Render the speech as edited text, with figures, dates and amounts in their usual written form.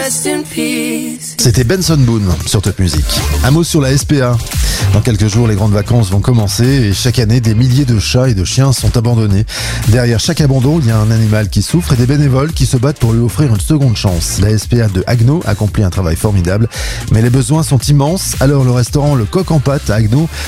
rest in peace. C'était Benson Boone sur Top Music. Un mot sur la SPA. Dans quelques jours, les grandes vacances vont commencer et chaque année, des milliers de chats et de chiens sont abandonnés. Derrière chaque abandon, il y a un animal qui souffre et des bénévoles qui se battent pour lui offrir une seconde chance. La SPA de Haguenau accomplit un travail formidable, mais les besoins sont immenses. Alors le restaurant Le Coq en Pâte à Haguenau